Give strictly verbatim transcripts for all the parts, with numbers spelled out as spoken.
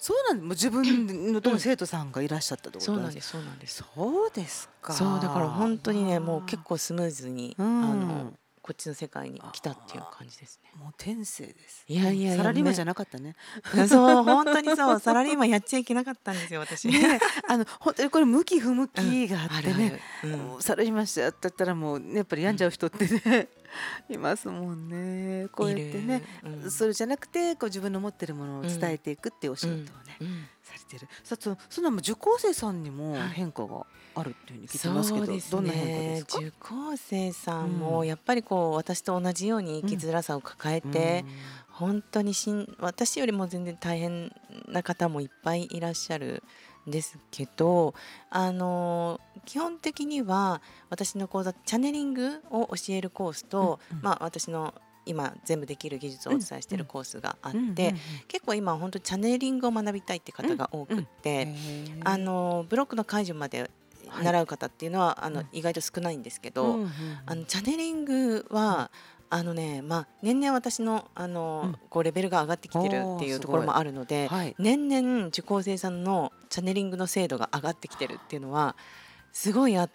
そうなんもう自分のところに生徒さんがいらっしゃったってことそうなんですなんですそうなんですそうですか。 そうだから本当にねもう結構スムーズに、 うあのんこっちの世界に来たっていう感じですね。 もう天性です。 いやいやいやめサラリーマンじゃなかったね。 そう本当にそうサラリーマンやっちゃいけなかったんですよ私。 ねえ、あの本当にこれ向き不向うんきがああってね、 るある、うんもうサラリーマンしちゃったらもうねやっぱり病んじゃう人ってね、いますもんね。こうやってね、 いるうんそれじゃなくてこう自分の持ってるものを伝えていくっていうお仕事をね、 うんうんされてる。さそそんなもう受講生さんにもはい変化があるっていうふうに聞いてますけど、 そうですどんな変化でねすか？ 受講生さんうんもやっぱりこう私と同じように生きづらさを抱えて、本当にしん私よりも全然大変な方もいっぱいいらっしゃるんですけど、あの基本的には私の講座チャネリングを教えるコースと、 うんうんまあ、私の今全部できる技術をお伝えしているコースがあって、 うんうんうん結構今本当にチャネリングを学びたいって方が多くって、 へえあのブロックの解除まではい習う方っていうのは、あのうん意外と少ないんですけど、 うんうんうんあのチャネリングは、あのねまあ、年々私の、あのうんこうレベルが上がってきてるっていうところもあるので、 はい年々受講生さんのチャネリングの精度が上がってきてるっていうのはすごいあって、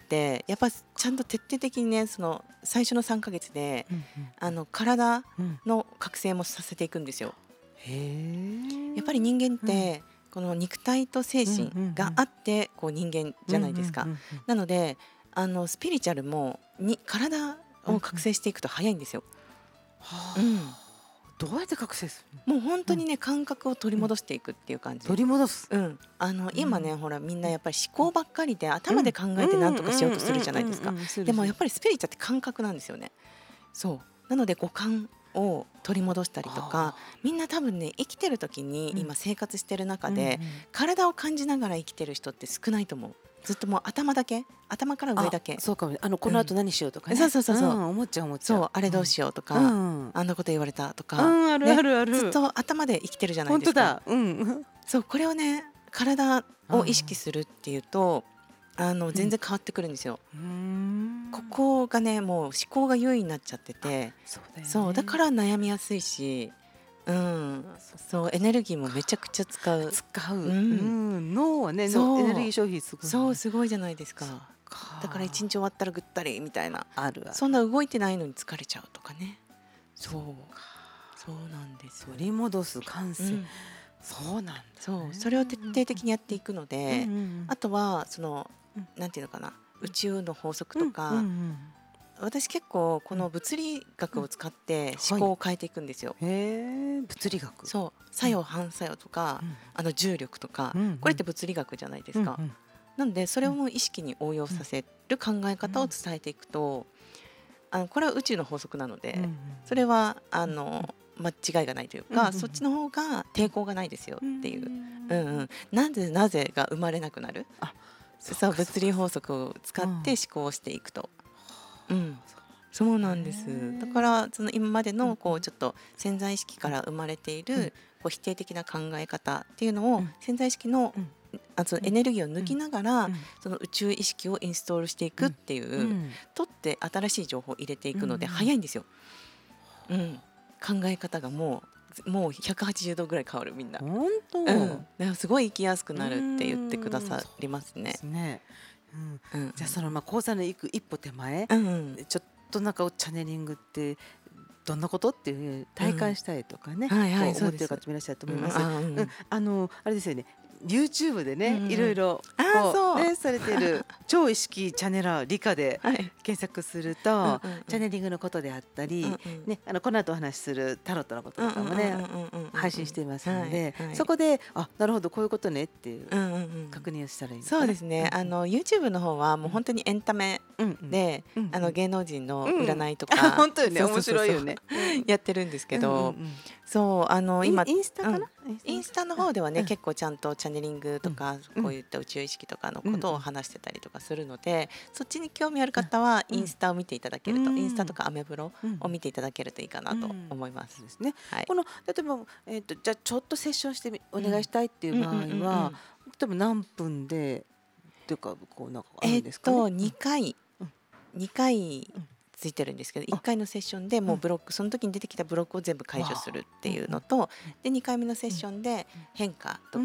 やっぱちゃんと徹底的にねその最初のさんかげつでうんあの体うんうんの覚醒もさせていくんですよ。 へえやっぱり人間って、この肉体と精神があってこう人間じゃないですか。 うんうんうんなのであのスピリチュアルもに体を覚醒していくと早いんですよ。 はあうんどうやって覚醒するの？ もう本当にね、感覚を取り戻していくっていう感じ。 取り戻す。 うん、あの今ね、 うんほらみんなやっぱり思考ばっかりで頭で考えて何とかしようとするじゃないですか。でもやっぱりスピリチュアルって感覚なんですよね。そうなので五感を取り戻したりとか、みんな多分ね生きてる時にうん今生活してる中うんで、体を感じながら生きてる人って少ないと思う。ずっともう頭だけ頭から上だけあそうかもねあのこの後何しようとかね、 そうそうそうそうん思っちゃう思っちゃうそうあれどうしようとか、 うんあんなこと言われたとか、 うんあるねあるあるずっと頭で生きてるじゃない本当ですか。 だうんそうこれをね体を意識するっていうと、あの全然変わってくるんですよ。 うんここがねもう思考が優位になっちゃってて、 そうだよねそうだから悩みやすいし、うんそうエネルギーもめちゃくちゃ使う。 使う、 うんうん脳はねそうのエネルギー消費すごいねそうすごいじゃないですか。 かだから一日終わったらぐったりみたいな、 あるあるそんな動いてないのに疲れちゃうとかね。そうそうなんです。 取り戻す感性、 うんそうなんだ、ね、 そうそれを徹底的にやっていくので、 うんうんうんあとはその、 うんなんていうのかな宇宙の法則とか、 うんうん私結構この物理学を使って思考を変えていくんですよ。 うん、へえ物理学そう作用反作用とか、 うんあの重力とか、 うんうんこれって物理学じゃないですか。 うんうんなのでそれをもう意識に応用させる考え方を伝えていくと、あのこれは宇宙の法則なので、 うんうんそれはあの間違いがないというか、 うんうんそっちの方が抵抗がないですよっていう、 んうんうん、なぜなぜが生まれなくなる。 あそう物理法則を使って思考をしていくと、うんそうなんです。だからその今までのこうちょっと潜在意識から生まれていうんるこう否定的な考え方っていうのをうん潜在意識のうんあそのエネルギーを抜きながらうんその宇宙意識をインストールしていくっていうう、 ん取って新しい情報を入れていくのでうん早いんですよ。うん、考え方がもうもうひゃくはちじゅうどぐらい変わるみんな。 本当、 うん、だからすごい生きやすくなるって言ってくださりますねで。すね、うん、 うん、 じゃあそのまあ講座の行く一歩手前、 うんうんちょっとなんかチャネリングってどんなことっていう体感したいとかね、 うんはいはいこう思ってるそうです方もいらっしゃると思います。 うんあうんうんあのあれですよね。YouTube でね、 うんうんいろいろあーこそうねされてる超意識チャネラー理科ではい検索すると、 うんうんうんチャネリングのことであったり、 うんうんねあのこの後お話しするタロットのこととかもね、 うんうんうんうんうん配信していますので、 はいはいそこであなるほどこういうことねっていううんうんうん確認をしたらいいのかな。 そうですね、あの YouTube の方はもう本当にエンタメうんうんで、 うんあの芸能人のうん占いとか、 本当よねそうそうそうそう面白いよね。 やってるんですけど、 うんうんうんそうあの今インインスタかな、 インスタの方ではね、 うん結構ちゃんとチャネリングとか、 うんこういった宇宙意識とかのことを話してたりとかするので、そっちに興味ある方はインスタを見ていただけると、 うんインスタとかアメブロうんを見ていただけるといいかなと思います。 そうですね。 はいこの例えば、えー、とじゃあちょっとセッションしてみお願いしたいっていう場合は、 うんうんうんうん例えば何分でっていうかこうなんかあるえっんですかね。 とにかい、 うんにかいうんついてるんですけど、いっかいのセッションでもうブロック、その時に出てきたブロックを全部解除するっていうのと、でにかいめのセッションで変化と